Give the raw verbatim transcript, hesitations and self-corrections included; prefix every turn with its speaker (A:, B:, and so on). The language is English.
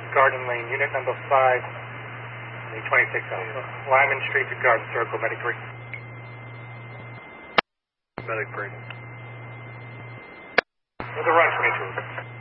A: Garden Lane, unit number five, the twenty-six Alpha. Lyman Street to Garden Circle, Medic three.
B: Medic three.
A: With a run, twenty-two.